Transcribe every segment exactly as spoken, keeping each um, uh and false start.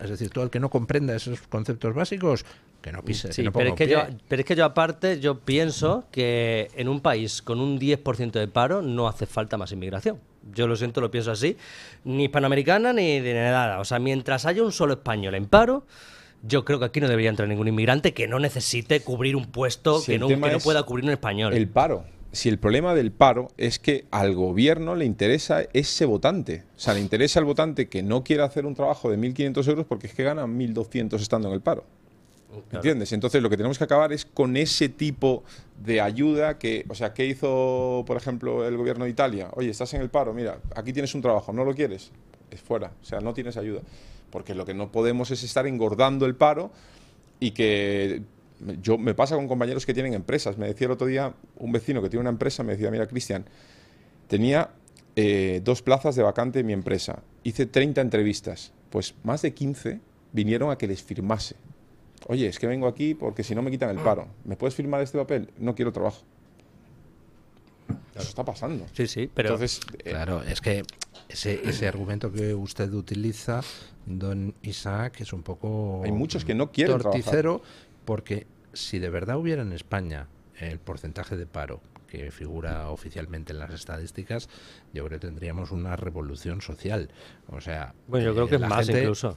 Es decir, todo el que no comprenda esos conceptos básicos, que no pise, Sí, que no pero ponga es que, un yo, pie. pero es que yo aparte, yo pienso que en un país con un diez por ciento de paro no hace falta más inmigración. Yo lo siento, lo pienso así. Ni hispanoamericana ni de nada. O sea, mientras haya un solo español en paro, yo creo que aquí no debería entrar ningún inmigrante que no necesite cubrir un puesto Si que el no, tema que no es pueda cubrir un español. El paro. Si el problema del paro es que al gobierno le interesa ese votante. O sea, le interesa al votante que no quiera hacer un trabajo de mil quinientos euros porque es que gana mil doscientos estando en el paro. Claro. ¿Entiendes? Entonces lo que tenemos que acabar es con ese tipo de ayuda que, o sea, ¿qué hizo, por ejemplo, el gobierno de Italia? Oye, estás en el paro, mira, aquí tienes un trabajo, ¿no lo quieres? Es fuera, o sea, no tienes ayuda. Porque lo que no podemos es estar engordando el paro y que... Yo, me pasa con compañeros que tienen empresas. Me decía el otro día un vecino que tiene una empresa, me decía, mira, Cristian, tenía eh, dos plazas de vacante en mi empresa. Hice treinta entrevistas. Pues más de quince vinieron a que les firmase. Oye, es que vengo aquí porque si no me quitan el paro. ¿Me puedes firmar este papel? No quiero trabajo. Eso está pasando. Sí, sí, pero... Entonces, eh, Claro, es que ese, ese argumento que usted utiliza, don Isaac, es un poco... hay muchos que no quieren torticero, trabajar. porque si de verdad hubiera en España el porcentaje de paro que figura oficialmente en las estadísticas, yo creo que tendríamos una revolución social. O sea, Bueno, yo eh, creo que es la más gente- incluso.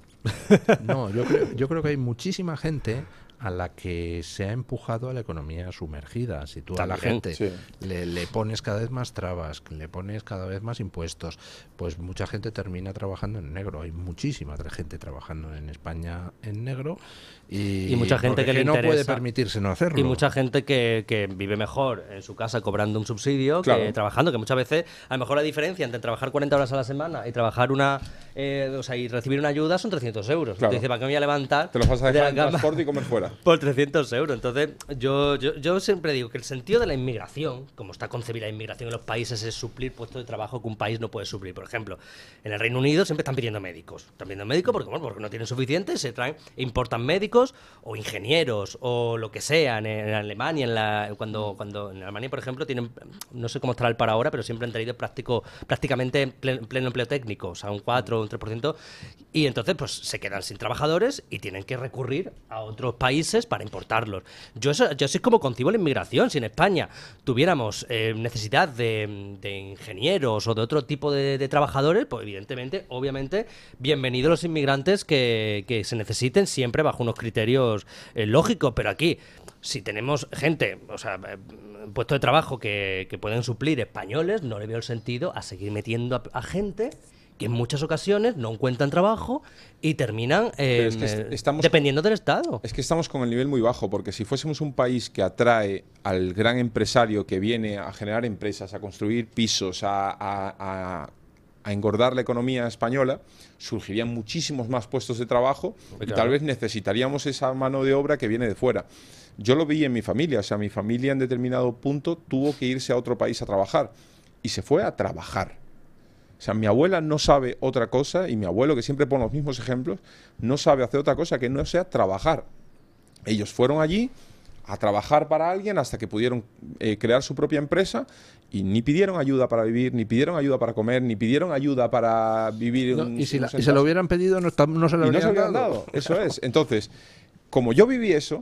No, yo creo, yo creo que hay muchísima gente a la que se ha empujado a la economía sumergida. Si tú a la También, gente sí. le, le pones cada vez más trabas, le pones cada vez más impuestos, pues mucha gente termina trabajando en negro. Hay muchísima gente trabajando en España en negro y, Y mucha gente porque que le no puede interesa. permitirse no hacerlo. Y mucha gente que, que vive mejor en su casa cobrando un subsidio Claro. que trabajando, que muchas veces a lo mejor la diferencia entre trabajar cuarenta horas a la semana y trabajar una eh, o sea, y recibir una ayuda son trescientos euros. Claro. Entonces dice, ¿para qué me voy a levantar Te los vas a de dejar la en cama transporte y comer fuera. por trescientos euros? Entonces yo, yo, yo siempre digo que el sentido de la inmigración, como está concebida la inmigración en los países, es suplir puestos de trabajo que un país no puede suplir. Por ejemplo, en el Reino Unido siempre están pidiendo médicos. Están pidiendo médicos porque, bueno, porque no tienen suficientes, se traen, importan médicos o ingenieros o lo que sea. En, en Alemania, en la, cuando, cuando en Alemania, por ejemplo, tienen, no sé cómo estará el para ahora, pero siempre han traído práctico, prácticamente pleno, pleno empleo técnico, o sea, un cuatro o un tres por ciento, y entonces pues se quedan sin trabajadores y tienen que recurrir a otros países para importarlos. Yo eso, yo así es como concibo la inmigración. Si en España tuviéramos eh, necesidad de, de ingenieros o de otro tipo de, de trabajadores, pues evidentemente, obviamente, bienvenidos los inmigrantes que, que se necesiten siempre bajo unos criterios eh, lógicos, pero aquí, si tenemos gente, o sea, eh, puestos de trabajo que, que pueden suplir españoles, no le veo el sentido a seguir metiendo a, a gente que en muchas ocasiones no encuentran trabajo y terminan eh, Pero es que est- eh, estamos- dependiendo del Estado. Es que estamos con el nivel muy bajo, porque si fuésemos un país que atrae al gran empresario que viene a generar empresas, a construir pisos, a, a- a- a engordar la economía española, surgirían muchísimos más puestos de trabajo y Claro. tal vez necesitaríamos esa mano de obra que viene de fuera. Yo lo vi en mi familia, o sea, mi familia en determinado punto tuvo que irse a otro país a trabajar y se fue a trabajar. O sea, mi abuela no sabe otra cosa y mi abuelo, que siempre pone los mismos ejemplos, no sabe hacer otra cosa que no sea trabajar. Ellos fueron allí a trabajar para alguien hasta que pudieron eh, crear su propia empresa y ni pidieron ayuda para vivir, ni pidieron ayuda para comer, ni pidieron ayuda para vivir No, un, y si, la- unos y se lo entrados. hubieran pedido, no, está- no se lo Y no se habrían habían dado. dado. Eso es. Entonces, como yo viví eso,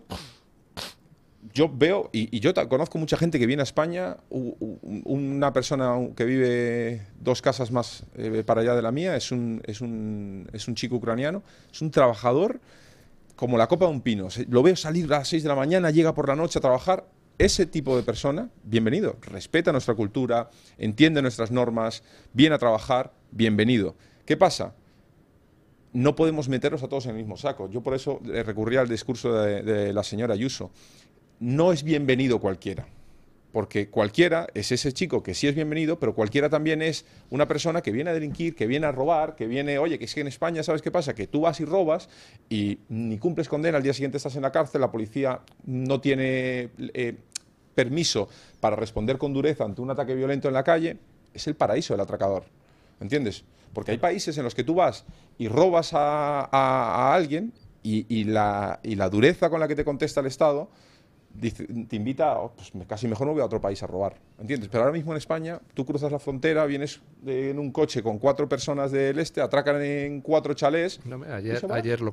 yo veo, y, y yo ta- conozco mucha gente que viene a España, u- u- una persona que vive dos casas más eh, para allá de la mía, es un, es, un, es un chico ucraniano, es un trabajador como la copa de un pino. Se- Lo veo salir a las seis de la mañana, llega por la noche a trabajar. Ese tipo de persona, bienvenido. Respeta nuestra cultura, entiende nuestras normas, viene a trabajar, bienvenido. ¿Qué pasa? No podemos meterlos a todos en el mismo saco. Yo por eso eh, recurría al discurso de, de la señora Ayuso. No es bienvenido cualquiera, porque cualquiera es ese chico que sí es bienvenido, pero cualquiera también es una persona que viene a delinquir, que viene a robar, que viene, oye, que es que en España, ¿sabes qué pasa? Que tú vas y robas y ni cumples condena, al día siguiente estás en la cárcel, la policía no tiene eh, permiso para responder con dureza ante un ataque violento en la calle. Es el paraíso del atracador, ¿entiendes? Porque hay países en los que tú vas y robas a, a- a alguien y, y la, y la dureza con la que te contesta el Estado dice- te invita, oh, pues me- casi mejor no voy a otro país a robar, ¿entiendes? Pero ahora mismo en España, tú cruzas la frontera, vienes eh, en un coche con cuatro personas del este, atracan en cuatro chalés. No, me- y ayer, se van. ayer lo